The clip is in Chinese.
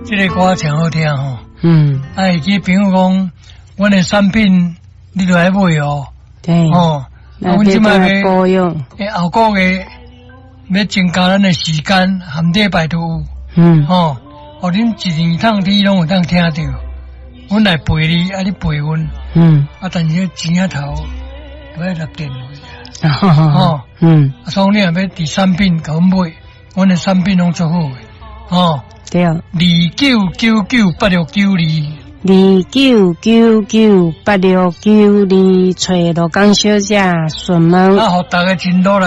这个歌真好听吼。 会记朋友讲，阮的产品你都来买哦。 对。 阮即摆要保养， 后个月要增加咱的时间，含礼拜都有。互恁一年趟天拢有当听到。阮来陪你，你陪阮。但是钱仔头都要拿电话。所以你若要第产品甲阮买，阮的产品拢做好诶。 对。29998692。29998692，找罗江小姐询问。互大家真努力。